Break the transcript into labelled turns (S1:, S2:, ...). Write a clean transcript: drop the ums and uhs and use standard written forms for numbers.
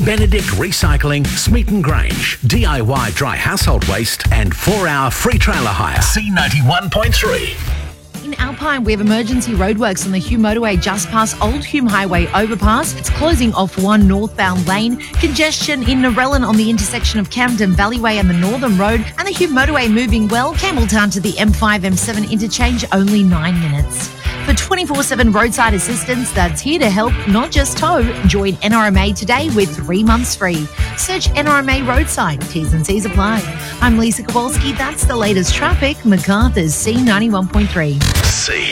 S1: Benedict Recycling, Smeaton Grange, DIY dry household waste and 4-hour free trailer hire. C91.3.
S2: In Alpine, we have emergency roadworks on the Hume Motorway just past Old Hume Highway overpass. It's closing off one northbound lane. Congestion in Narellan on the intersection of Camden Valleyway and the Northern Road. And the Hume Motorway moving well. Campbelltown to the M5-M7 interchange, only 9 minutes. For 24/7 roadside assistance that's here to help, not just tow, join NRMA today with 3 months free. Search NRMA Roadside. T's and C's apply. I'm Lisa Kowalski. That's the latest traffic. MacArthur's C91.3.